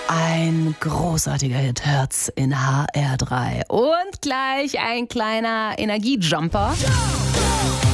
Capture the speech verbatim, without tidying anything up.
Ein großartiger Hit hört's in H R drei. Und gleich ein kleiner Energiejumper.